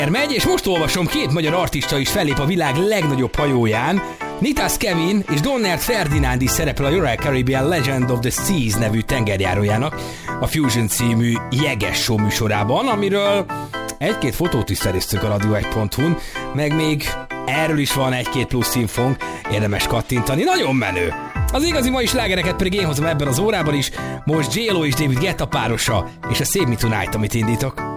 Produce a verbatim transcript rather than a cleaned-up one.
megy, és most olvasom, két magyar artista is fellép a világ legnagyobb hajóján. Nitas Kevin és Donner Ferdinand is szerepel a Royal Caribbean Legend of the Seas nevű tengerjárójának a Fusion című jeges show műsorában, amiről egy-két fotót is szereztünk a radio egy pont hu-n, meg még erről is van egy-két plusz infónk, érdemes kattintani, nagyon menő. Az igazi mai slágereket pedig én hozom ebben az órában is, most J Lo és David Guetta párosa, és a Save Me Tonight, amit indítok.